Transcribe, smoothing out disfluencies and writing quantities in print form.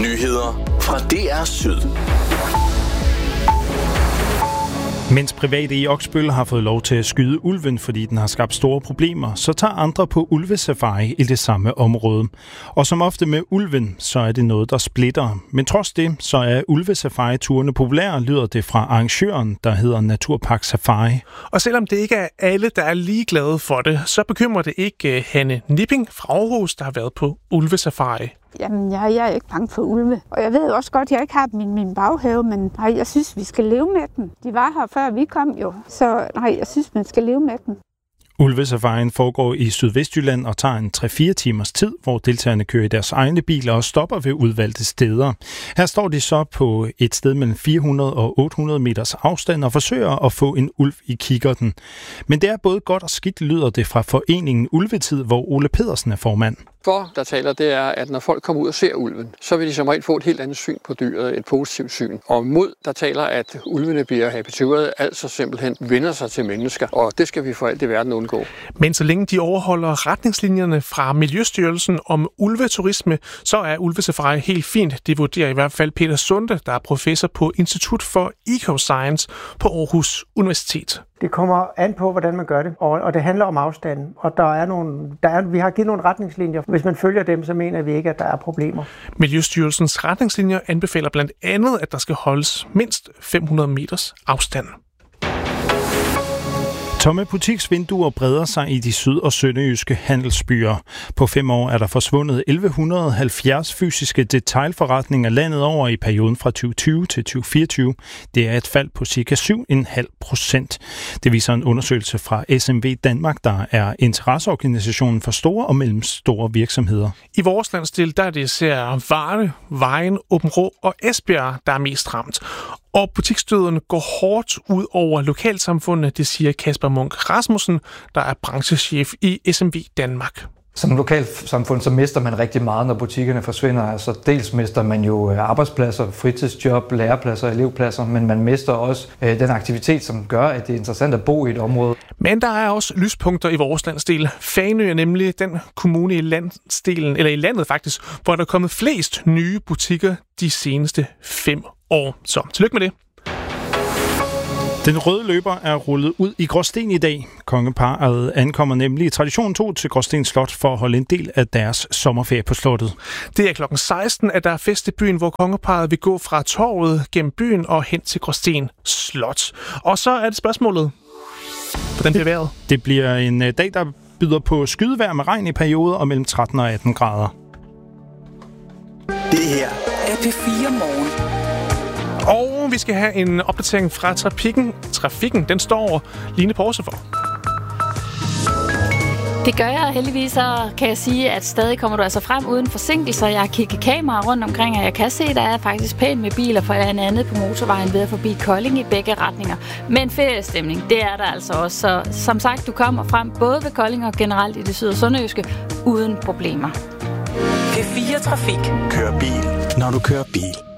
Nyheder fra DR Syd. Mens private i Oksbøl har fået lov til at skyde ulven, fordi den har skabt store problemer, så tager andre på ulvesafari i det samme område. Og som ofte med ulven, så er det noget, der splitter. Men trods det, så er ulvesafari-turene populære, lyder det fra arrangøren, der hedder Naturpark Safari. Og selvom det ikke er alle, der er ligeglade for det, så bekymrer det ikke Hanne Nipping fra Aarhus, der har været på ulvesafari. Jamen, jeg er ikke bange for ulve. Og jeg ved også godt, at jeg ikke har dem i min baghave, men nej, jeg synes, vi skal leve med dem. De var her før vi kom jo, så nej, jeg synes, man skal leve med dem. Ulvesafarien foregår i Sydvestjylland og tager en 3-4 timers tid, hvor deltagerne kører i deres egne biler og stopper ved udvalgte steder. Her står de så på et sted mellem 400 og 800 meters afstand og forsøger at få en ulv i kikkerten. Men det er både godt og skidt, lyder det fra foreningen Ulvetid, hvor Ole Pedersen er formand. For, der taler, det er, at når folk kommer ud og ser ulven, så vil de som regel få et helt andet syn på dyret, et positivt syn. Og mod, der taler, at ulvene bliver habitueret, altså simpelthen vender sig til mennesker, og det skal vi for alt i verden undgå. Men så længe de overholder retningslinjerne fra Miljøstyrelsen om ulveturisme, så er ulvesafari helt fint. Det vurderer i hvert fald Peter Sunde, der er professor på Institut for Ecoscience på Aarhus Universitet. Det kommer an på, hvordan man gør det, og det handler om afstanden. Og vi har givet nogle retningslinjer. Hvis man følger dem, så mener vi ikke, at der er problemer. Miljøstyrelsens retningslinjer anbefaler blandt andet, at der skal holdes mindst 500 meters afstand. Tomme butiksvinduer breder sig i de syd- og sønderjyske handelsbyer. På 5 år er der forsvundet 1170 fysiske detailforretninger landet over i perioden fra 2020 til 2024. Det er et fald på ca. 7,5%. Det viser en undersøgelse fra SMV Danmark, der er interesseorganisationen for store og mellemstore virksomheder. I vores landsdel der er det især Varde, Vejen, Aabenraa og Esbjerg, der er mest ramt. Og butiksdøden går hårdt ud over lokalsamfundet, det siger Kasper Munk Rasmussen, der er branchechef i SMV Danmark. Som lokalsamfund, så mister man rigtig meget, når butikkerne forsvinder. Altså dels mister man jo arbejdspladser, fritidsjob, lærepladser, elevpladser, men man mister også den aktivitet, som gør, at det er interessant at bo i et område. Men der er også lyspunkter i vores landsdel. Fanø er nemlig den kommune i landsdelen, eller i landet faktisk, hvor der er kommet flest nye butikker de seneste 5 år. Så tillykke med det. Den røde løber er rullet ud i Gråsten i dag. Kongeparret ankommer nemlig i tradition 2 til Gråsten Slot for at holde en del af deres sommerferie på slottet. Det er klokken 16, at der er fest i byen, hvor kongeparret vil gå fra torvet gennem byen og hen til Gråsten Slot. Og så er det spørgsmålet, hvordan bliver vejret? Det bliver en dag, der byder på skydevejr med regn i perioder og mellem 13 og 18 grader. Det her er P4 Morgen. Og vi skal have en opdatering fra trafikken, den står over Line Porse for. Det gør jeg heldigvis, så kan jeg sige, at stadig kommer du altså frem uden forsinkelser. Jeg har kigget kameraer rundt omkring, og jeg kan se, at der er faktisk pænt med biler for andet på motorvejen ved forbi Kolding i begge retninger. Men feriestemning, det er der altså også. Så som sagt, du kommer frem både ved Kolding og generelt i det syd- og sønderjyske uden problemer. P4 Trafik. Kør bil, når du kører bil.